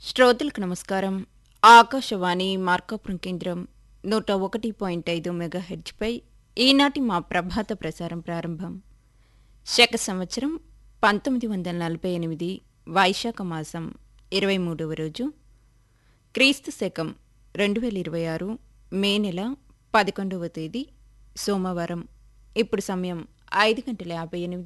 శ్రోతలకు నమస్కారం. ఆకాశవాణి మార్కాపురం కేంద్రం 101.5 మెగాహెర్ట్జ్పై ఈనాటి మా ప్రభాత ప్రసారం ప్రారంభం. శక సంవత్సరం 1948 వైశాఖ మాసం 23వ రోజు, క్రీస్తు శకం 2026 మే నెల 11వ తేదీ సోమవారం. ఇప్పుడు సమయం 5:58